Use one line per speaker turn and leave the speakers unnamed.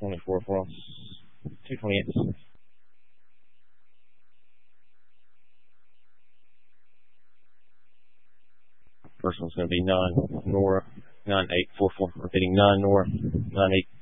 224 across. 228. First one's going to be 9 Nora 9844. Repeating 9 Nora 9844.